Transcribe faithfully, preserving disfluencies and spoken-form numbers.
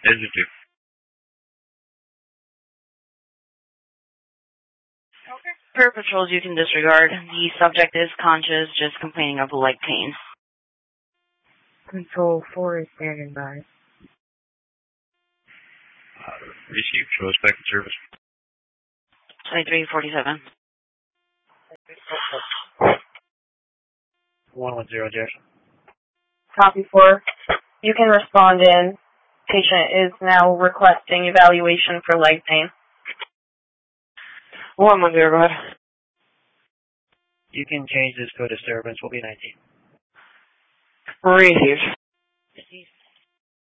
Is it two? Per patrols, you can disregard. The subject is conscious, just complaining of leg pain. Control four is standing by. Uh, receive. Show expected service. twenty-three forty-seven. one one zero, Jackson. Copy four. You can respond in. Patient is now requesting evaluation for leg pain. one one zero, go ahead. You can change this code disturbance. Will be nineteen. Received.